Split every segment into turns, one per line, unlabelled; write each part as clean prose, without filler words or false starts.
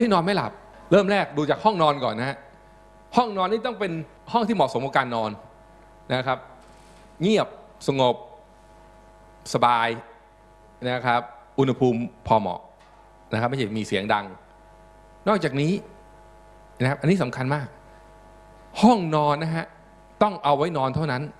ที่นอนไม่หลับเริ่มแรกดูจากห้องนอนก่อนนะฮะห้องนอนนี่ต้องเป็นห้องที่เหมาะสมกับการนอนนะครับเงียบสงบสบายนะครับอุณหภูมิพอเหมาะนะครับไม่ใช่มีเสียงดังนอกจากนี้นะครับอันนี้สำคัญมากห้องนอนนะฮะต้องเอาไว้นอนเท่านั้น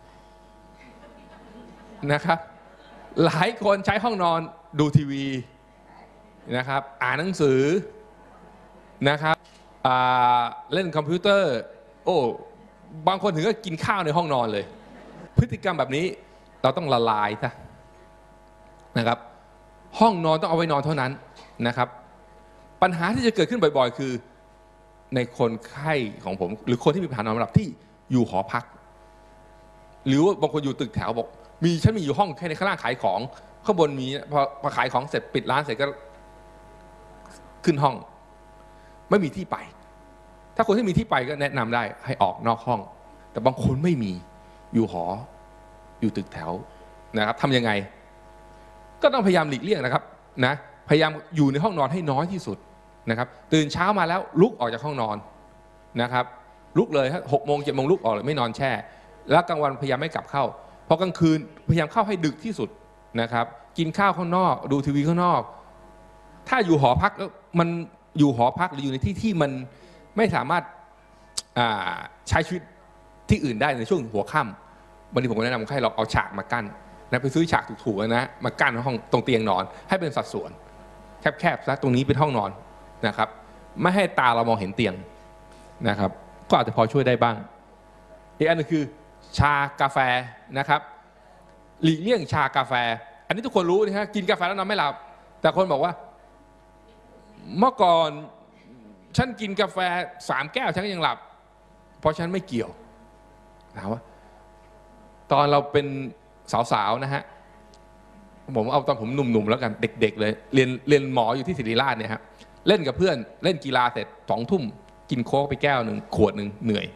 นะครับหลายคนใช้ห้องนอนดูทีวีนะครับอ่านหนังสือนะครับเล่นคอมพิวเตอร์โอ้บางคนถึงก็กินข้าวในห้องนอนเลยพฤติกรรมแบบนี้เราต้องละลายซะนะครับห้องนอนต้องเอาไว้นอนเท่านั้นนะครับปัญหาที่จะเกิดขึ้นบ่อยๆคือในคนไข้ของผมหรือคนที่มีปัญหานอนไม่หลับที่อยู่หอพักหรือว่าบางคนอยู่ตึกแถวบอกฉันมีอยู่ห้องแค่ในข้างล่างขายของข้างบนมีพอขายของเสร็จปิดร้านเสร็จก็ขึ้นห้องไม่มีที่ไปถ้าคนที่มีที่ไปก็แนะนำได้ให้ออกนอกห้องแต่บางคนไม่มีอยู่หออยู่ตึกแถวนะครับทำยังไงก็ต้องพยายามหลีกเลี่ยงนะครับนะพยายามอยู่ในห้องนอนให้น้อยที่สุดนะครับตื่นเช้ามาแล้วลุกออกจากห้องนอนนะครับลุกเลยถ้า6 โมง 7 โมงลุกออกเลยไม่นอนแช่แล้วกลางวันพยายามไม่กลับเข้าพอกลางคืนพยายามเข้าให้ดึกที่สุดนะครับกินข้าวข้างนอกดูทีวีข้างนอกถ้าอยู่หอพักมันอยู่หอพักหรืออยู่ในที่ที่มันไม่สามารถใช้ชีวิตที่อื่นได้ในช่วงหัวค่ำวันนี้ผมก็แนะนำให้เราเอาฉากมากั้นนะไปซื้อฉากถูกๆนะมากั้นห้องตรงเตียงนอนให้เป็นสัดส่วนแคบๆซะตรงนี้เป็นห้องนอนนะครับไม่ให้ตาเรามองเห็นเตียงนะครับก็อาจจะพอช่วยได้บ้างอีกอันนึงคือชากาแฟนะครับหลีกเลี่ยงชากาแฟอันนี้ทุกคนรู้นะฮะกินกาแฟแล้วนอนไม่หลับแต่คนบอกว่าเมื่อก่อนฉันกินกาแฟ3 แก้วฉันก็ยังหลับเพราะฉันไม่เกี่ยวถามว่าตอนเราเป็นสาวๆนะฮะผมเอาตอนผมหนุ่มๆแล้วกันเด็กๆเลยเรียนหมออยู่ที่ศิริราชเนี่ยครับเล่นกับเพื่อนเล่นกีฬาเสร็จ2 ทุ่มกินโค้กไปแก้วหนึ่งขวดหนึ่งเหนื่อย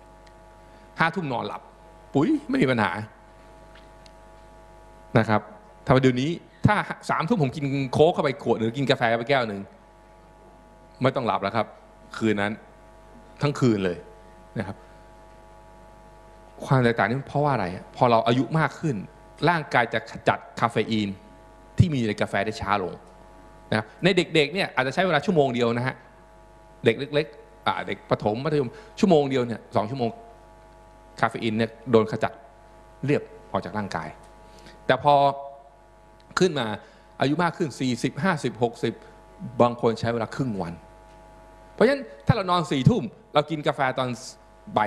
5 ทุ่มนอนหลับปุ๋ยไม่มีปัญหานะครับถ้าเดี๋ยวนี้ถ้า3 ทุ่มผมกินโค้กเข้าไปขวดหรือกินกาแฟไปแก้วหนึ่งไม่ต้องหลับแล้วครับคืนนั้นทั้งคืนเลยนะครับความแตกต่างนี้เพราะว่าอะไรพอเราอายุมากขึ้นร่างกายจะขจัดคาเฟอีนที่มีในกาแฟได้ช้าลงนะในเด็กๆเนี่ยอาจจะใช้เวลาชั่วโมงเดียวนะฮะเด็กเล็กๆเด็กประถมมัธยมชั่วโมงเดียวเนี่ย2 ชั่วโมงคาเฟอีนเนี่ยโดนขจัดเรียบออกจากร่างกายแต่พอขึ้นมาอายุมากขึ้น40 50 60บางคนใช้เวลาครึ่งวันเพราะฉะนั้นถ้าเรานอน4 ทุ่มเรากินกาแฟตอนบ่าย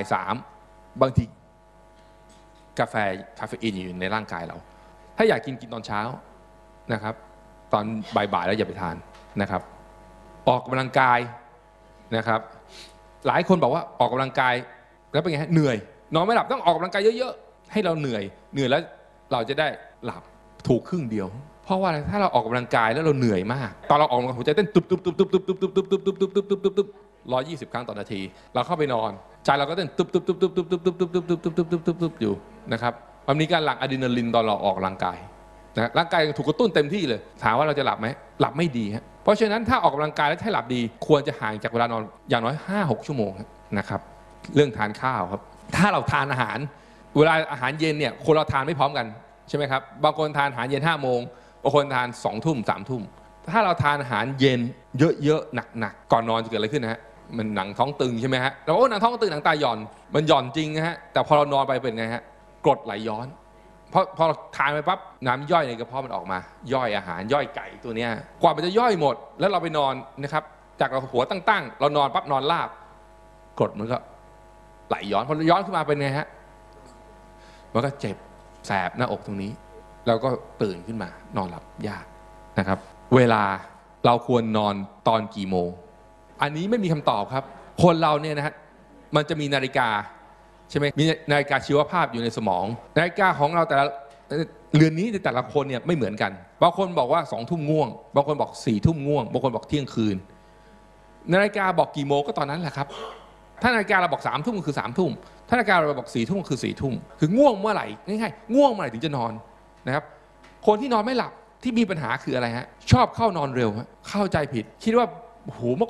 3บางทีกาแฟคาเฟอีนอยู่ในร่างกายเราถ้าอยากกินตอนเช้านะครับตอนบ่ายๆแล้วอย่าไปทานนะครับออกกำลังกายนะครับหลายคนบอกว่าออกกำลังกายแล้วเป็นไงเหนื่อยนอนไม่หลับต้องออกกำลังกายเยอะๆให้เราเหนื่อยแล้วเราจะได้หลับถูกครึ่งเดียวเพราะว่าอะไรถ้าเราออกกำลังกายแล้วเราเหนื่อยมากตอนเราออกกำลังกายหัวใจเต้นตุบตุบตุบตุบตุบตุบตุบตุบตุบตุบตุบตุบตุบตุบตุบ120 ครั้งต่อนาทีเราเข้าไปนอนใจเราก็เต้นตุบตุบตุบตุบตุบตุบตุบตุบตุบตุบตุบตุบตุบตุบตุบอยู่นะครับมันมีการหลั่งอะดรีนาลินตอนเราออกกำลังกายนะร่างกายถูกกระตุ้นเต็มที่เลยถามว่าเราจะหลับไหมหลับไม่ดีฮะเพราะฉะนั้นถ้าออกกำลังกายแล้วให้หลับดีควรจะห่างจากเวลานอนอย่างน้อย5-6 ชั่วโมงนะครับเรื่องทานข้าวครับถ้าเราทานอาหารเวลาอาหารเย็นเนี่ยคนเราทานไม่พร้อมกันใช่ไหมครับบางคนทานอาหารเย็น5 โมงบางคนทาน2 ทุ่ม3 ทุ่มถ้าเราทานอาหารเย็นเยอะๆหนักๆก่อนนอนจะเกิดอะไรขึ้นนะฮะมันหนังท้องตึงใช่ไหมฮะเราบอกว่าหนังท้องตึงหนังตาหย่อนมันหย่อนจริงนะฮะแต่พอเรานอนไปเป็นไงฮะกรดไหลย้อนเพราะพอเราทานไปปั๊บน้ำย่อยในกระเพาะมันออกมาย่อยอาหารย่อยไก่ตัวเนี้ยกว่ามันจะย่อยหมดแล้วเราไปนอนนะครับจากเราหัวตั้งๆเรานอนปั๊บนอนราบกรดมันก็ไหลย้อนพอย้อนขึ้นมาเป็นไงฮะมันก็เจ็บแสบหน้าอกตรงนี้เราก็ตื่นขึ้นมานอนหลับยากนะครับเวลาเราควรนอนตอนกี่โมงอันนี้ไม่มีคำตอบครับคนเราเนี่ยนะฮะมันจะมีนาฬิกาใช่ไหมมีนาฬิกาชีวภาพอยู่ในสมองนาฬิกาของเราแต่ละเรือนนี้แต่ละคนเนี่ยไม่เหมือนกันบางคนบอกว่า2 ทุ่มง่วงบางคนบอก4 ทุ่มง่วงบางคนบอกเที่ยงคืนนาฬิกาบอกกี่โมงก็ตอนนั้นแหละครับถ้านาฬิกาเราบอก3 ทุ่มก็คือ3 ทุ่มถ้านาฬิกาเราบอก4 ทุ่มก็คือ4 ทุ่มคือง่วงเมื่อไหร่ง่ายๆง่วงเมื่อไหร่ถึงจะนอนนะครับคนที่นอนไม่หลับที่มีปัญหาคืออะไรฮะชอบเข้านอนเร็วเข้าใจผิดคิดว่าโอ้โหเมื่อ